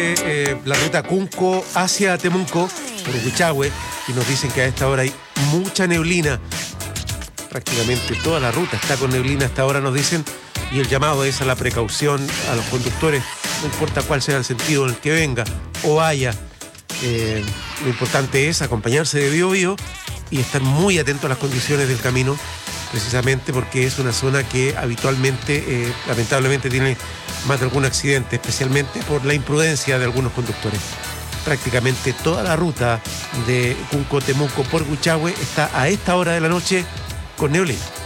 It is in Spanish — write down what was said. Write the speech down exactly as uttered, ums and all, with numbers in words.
Eh, la ruta Cunco hacia Temuco por Huichahue, y nos dicen que a esta hora hay mucha neblina. Prácticamente toda la ruta está con neblina hasta ahora, nos dicen, y el llamado es a la precaución a los conductores, no importa cuál sea el sentido en el que venga o vaya. Eh, lo importante es acompañarse de Bío Bío y estar muy atento a las condiciones del camino, precisamente porque es una zona que habitualmente, eh, lamentablemente, tiene más de algún accidente, especialmente por la imprudencia de algunos conductores. Prácticamente toda la ruta de Cunco Temuco por Huichahue está a esta hora de la noche con neblina.